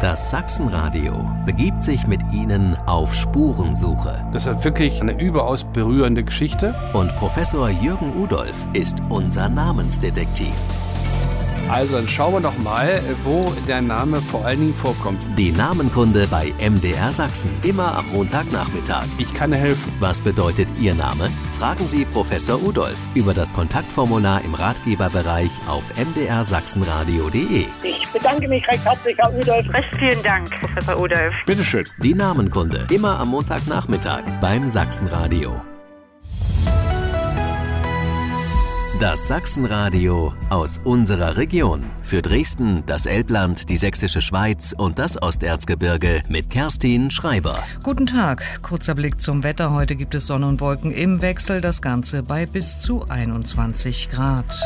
Das Sachsenradio begibt sich mit Ihnen auf Spurensuche. Das ist wirklich eine überaus berührende Geschichte. Und Professor Jürgen Udolph ist unser Namensdetektiv. Also dann schauen wir doch mal, wo der Name vor allen Dingen vorkommt. Die Namenkunde bei MDR Sachsen. Immer am Montagnachmittag. Ich kann helfen. Was bedeutet Ihr Name? Fragen Sie Professor Udolph über das Kontaktformular im Ratgeberbereich auf mdrsachsenradio.de. Ich bedanke mich recht herzlich, Herr Udolph. Recht vielen Dank, Professor Udolph. Bitteschön. Die Namenkunde. Immer am Montagnachmittag beim Sachsenradio. Das Sachsenradio aus unserer Region. Für Dresden, das Elbland, die Sächsische Schweiz und das Osterzgebirge mit Kerstin Schreiber. Guten Tag, kurzer Blick zum Wetter. Heute gibt es Sonne und Wolken im Wechsel, das Ganze bei bis zu 21 Grad.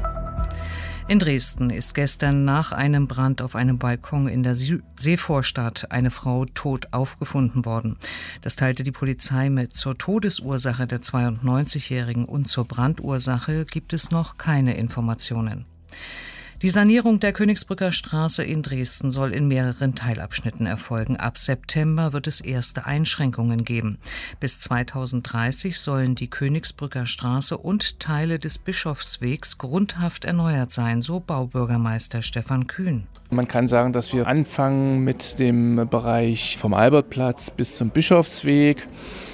In Dresden ist gestern nach einem Brand auf einem Balkon in der Seevorstadt eine Frau tot aufgefunden worden. Das teilte die Polizei mit. Zur Todesursache der 92-Jährigen und zur Brandursache gibt es noch keine Informationen. Die Sanierung der Königsbrücker Straße in Dresden soll in mehreren Teilabschnitten erfolgen. Ab September wird es erste Einschränkungen geben. Bis 2030 sollen die Königsbrücker Straße und Teile des Bischofswegs grundhaft erneuert sein, so Baubürgermeister Stefan Kühn. Man kann sagen, dass wir anfangen mit dem Bereich vom Albertplatz bis zum Bischofsweg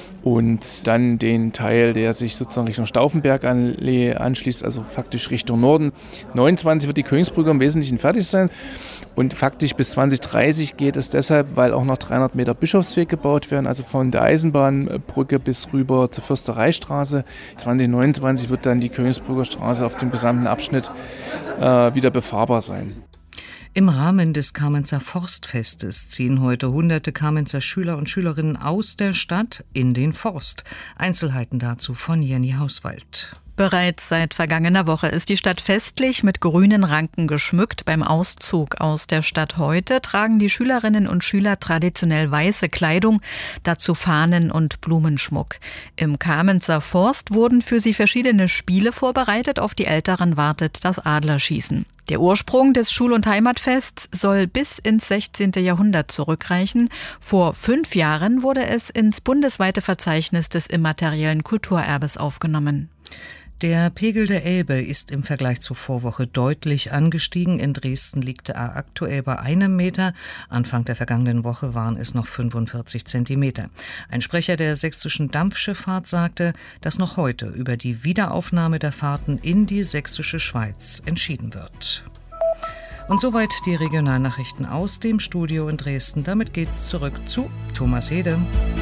und dann den Teil, der sich sozusagen Richtung Stauffenbergallee anschließt, also faktisch Richtung Norden. 29 wird die Königsbrücke im Wesentlichen fertig sein und faktisch bis 2030 geht es deshalb, weil auch noch 300 Meter Bischofsweg gebaut werden, also von der Eisenbahnbrücke bis rüber zur Fürstereistraße. 2029 wird dann die Königsbrücker Straße auf dem gesamten Abschnitt wieder befahrbar sein. Im Rahmen des Kamenzer Forstfestes ziehen heute hunderte Kamenzer Schüler und Schülerinnen aus der Stadt in den Forst. Einzelheiten dazu von Jenny Hauswald. Bereits seit vergangener Woche ist die Stadt festlich mit grünen Ranken geschmückt. Beim Auszug aus der Stadt heute tragen die Schülerinnen und Schüler traditionell weiße Kleidung, dazu Fahnen und Blumenschmuck. Im Kamenzer Forst wurden für sie verschiedene Spiele vorbereitet. Auf die Älteren wartet das Adlerschießen. Der Ursprung des Schul- und Heimatfests soll bis ins 16. Jahrhundert zurückreichen. Vor 5 Jahren wurde es ins bundesweite Verzeichnis des immateriellen Kulturerbes aufgenommen. Der Pegel der Elbe ist im Vergleich zur Vorwoche deutlich angestiegen. In Dresden liegt er aktuell bei 1 Meter. Anfang der vergangenen Woche waren es noch 45 Zentimeter. Ein Sprecher der sächsischen Dampfschifffahrt sagte, dass noch heute über die Wiederaufnahme der Fahrten in die sächsische Schweiz entschieden wird. Und soweit die Regionalnachrichten aus dem Studio in Dresden. Damit geht's zurück zu Thomas Hede.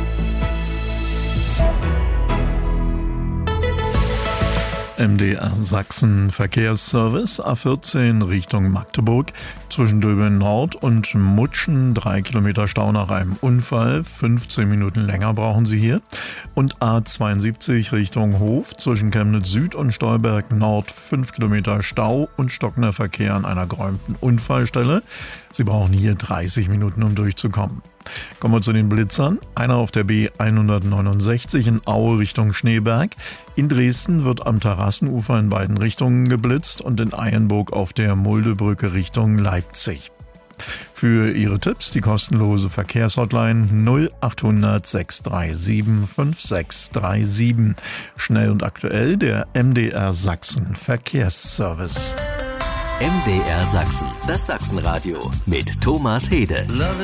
MDR Sachsen Verkehrsservice A14 Richtung Magdeburg zwischen Döbeln Nord und Mutschen 3 Kilometer Stau nach einem Unfall, 15 Minuten länger brauchen Sie hier. Und A72 Richtung Hof zwischen Chemnitz Süd und Stolberg Nord 5 Kilometer Stau und stockender Verkehr an einer geräumten Unfallstelle. Sie brauchen hier 30 Minuten, um durchzukommen. Kommen wir zu den Blitzern. Einer auf der B169 in Aue Richtung Schneeberg. In Dresden wird am Terrassenufer in beiden Richtungen geblitzt und in Eilenburg auf der Muldebrücke Richtung Leipzig. Für Ihre Tipps die kostenlose Verkehrshotline 0800 637 5637. Schnell und aktuell der MDR Sachsen Verkehrsservice. MDR Sachsen, das Sachsenradio mit Thomas Hede.